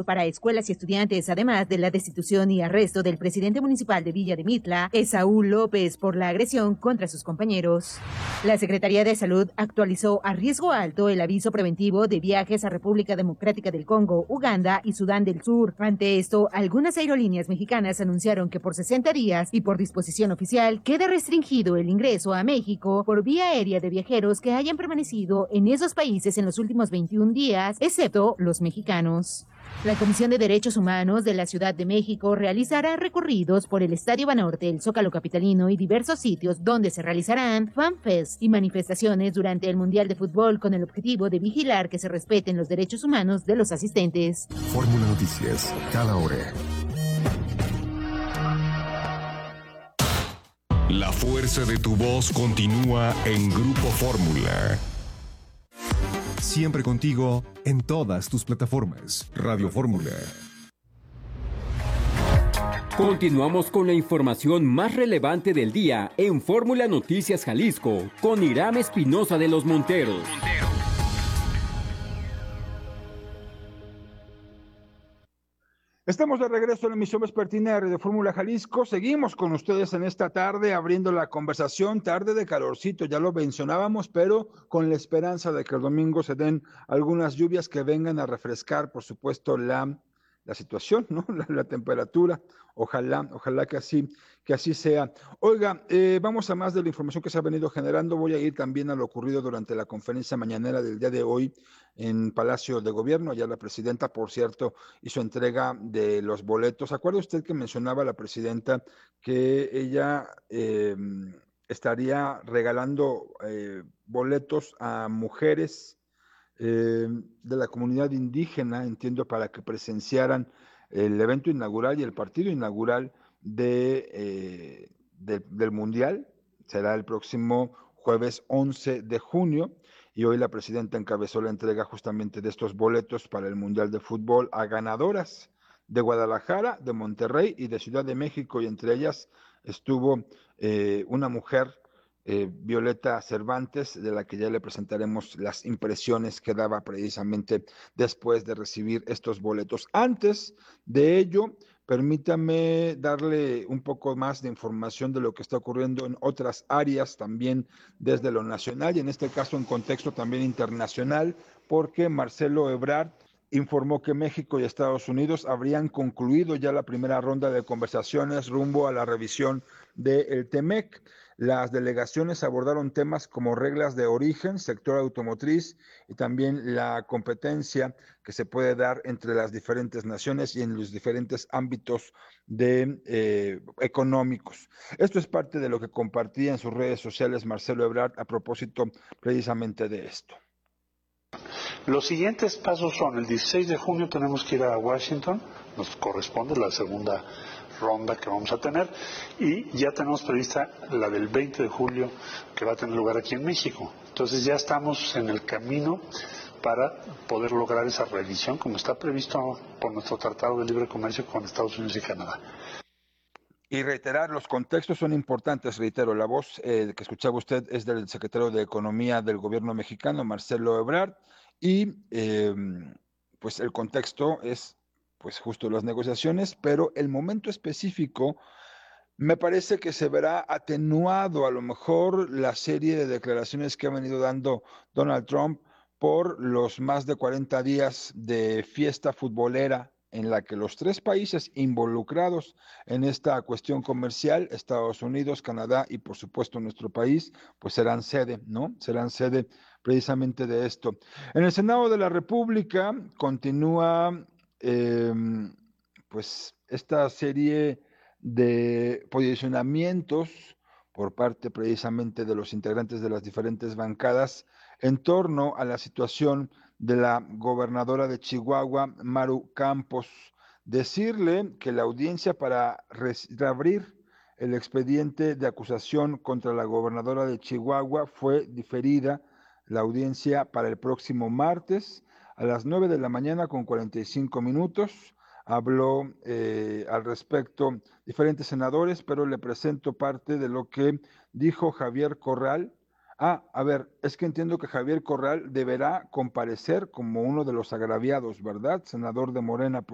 para escuelas y estudiantes, además de la destitución y arresto del presidente municipal de Villa de Mitla, Esaú López, por la agresión contra sus compañeros. La Secretaría de Salud actualizó a riesgo alto el aviso preventivo de viajes a República Democrática del Congo, Uganda y Sudán del Sur. Ante esto, algunas aerolíneas mexicanas anunciaron que por 60 días y por disposición oficial queda restringido el ingreso a México por vía aérea de viajeros que hayan permanecido en esos países en los últimos 21 días, excepto los mexicanos. La Comisión de Derechos Humanos de la Ciudad de México realizará recorridos por el Estadio Banorte, el Zócalo capitalino y diversos sitios donde se realizarán fanfests y manifestaciones durante el Mundial de Fútbol con el objetivo de vigilar que se respeten los derechos humanos de los asistentes. Fórmula Noticias, cada hora. La fuerza de tu voz continúa en Grupo Fórmula. Siempre contigo en todas tus plataformas. Radio Fórmula. Continuamos con la información más relevante del día en Fórmula Noticias Jalisco con Hiram Espinosa de los Monteros. Estamos de regreso en la emisión vespertina de Fórmula Jalisco. Seguimos con ustedes en esta tarde abriendo la conversación, tarde de calorcito, ya lo mencionábamos, pero con la esperanza de que el domingo se den algunas lluvias que vengan a refrescar, por supuesto, la situación, ¿no? La temperatura. Ojalá que así sea. Oiga, vamos a más de la información que se ha venido generando. Voy a ir también a lo ocurrido durante la conferencia mañanera del día de hoy en Palacio de Gobierno. Ya la presidenta, por cierto, hizo entrega de los boletos. ¿Acuerda usted que mencionaba la presidenta que ella estaría regalando boletos a mujeres de la comunidad indígena, entiendo, para que presenciaran el evento inaugural y el partido inaugural del Mundial? Será el próximo jueves 11 de junio y hoy la presidenta encabezó la entrega justamente de estos boletos para el Mundial de Fútbol a ganadoras de Guadalajara, de Monterrey y de Ciudad de México, y entre ellas estuvo una mujer, Violeta Cervantes, de la que ya le presentaremos las impresiones que daba precisamente después de recibir estos boletos. Antes de ello, permítame darle un poco más de información de lo que está ocurriendo en otras áreas también desde lo nacional y en este caso en contexto también internacional, porque Marcelo Ebrard informó que México y Estados Unidos habrían concluido ya la primera ronda de conversaciones rumbo a la revisión del TEMEC. Las delegaciones abordaron temas como reglas de origen, sector automotriz y también la competencia que se puede dar entre las diferentes naciones y en los diferentes ámbitos económicos. Esto es parte de lo que compartía en sus redes sociales Marcelo Ebrard a propósito precisamente de esto. Los siguientes pasos son: el 16 de junio tenemos que ir a Washington, nos corresponde la segunda ronda que vamos a tener, y ya tenemos prevista la del 20 de julio que va a tener lugar aquí en México. Entonces ya estamos en el camino para poder lograr esa revisión como está previsto por nuestro Tratado de Libre Comercio con Estados Unidos y Canadá. Y reiterar, los contextos son importantes, reitero, la voz que escuchaba usted es del secretario de Economía del gobierno mexicano, Marcelo Ebrard, y pues el contexto es pues justo las negociaciones, pero el momento específico me parece que se verá atenuado a lo mejor la serie de declaraciones que ha venido dando Donald Trump por los más de 40 días de fiesta futbolera en la que los tres países involucrados en esta cuestión comercial, Estados Unidos, Canadá y por supuesto nuestro país, pues serán sede, ¿no? Serán sede precisamente de esto. En el Senado de la República continúa pues esta serie de posicionamientos por parte precisamente de los integrantes de las diferentes bancadas en torno a la situación de la gobernadora de Chihuahua, Maru Campos. Decirle que la audiencia para reabrir el expediente de acusación contra la gobernadora de Chihuahua fue diferida, la audiencia para el próximo martes a las 9 de la mañana con 45 minutos. Habló al respecto diferentes senadores, pero le presento parte de lo que dijo Javier Corral. A ver, es que entiendo que Javier Corral deberá comparecer como uno de los agraviados, ¿verdad? Senador de Morena.